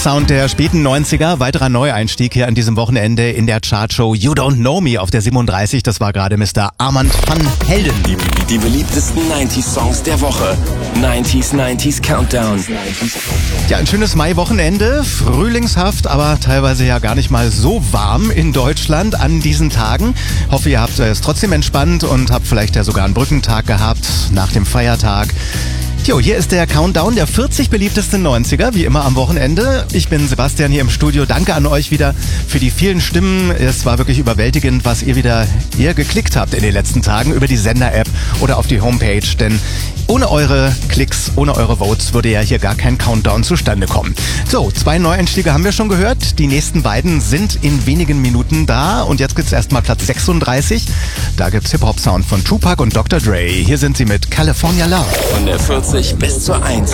Hip-Hop-Sound der späten 90er. Weiterer Neueinstieg hier an diesem Wochenende in der Chartshow You Don't Know Me auf der 37. Das war gerade Mr. Armand van Helden. Die beliebtesten 90s-Songs der Woche. 90s Countdown. Ja, ein schönes Mai-Wochenende. Frühlingshaft, aber teilweise ja gar nicht mal so warm in Deutschland an diesen Tagen. Hoffe, ihr habt es trotzdem entspannt und habt vielleicht ja sogar einen Brückentag gehabt nach dem Feiertag. Jo, hier ist der Countdown der 40 beliebtesten 90er, wie immer am Wochenende. Ich bin Sebastian hier im Studio. Danke an euch wieder für die vielen Stimmen. Es war wirklich überwältigend, was ihr geklickt habt in den letzten Tagen über die Sender-App oder auf die Homepage. Denn ohne eure Klicks, ohne eure Votes würde ja hier gar kein Countdown zustande kommen. So, 2 Neueinstiege haben wir schon gehört. Die nächsten beiden sind in wenigen Minuten da. Und jetzt gibt's erstmal Platz 36. Da gibt's Hip-Hop-Sound von Tupac und Dr. Dre. Hier sind sie mit California Love. Von der 40 bis zur 1.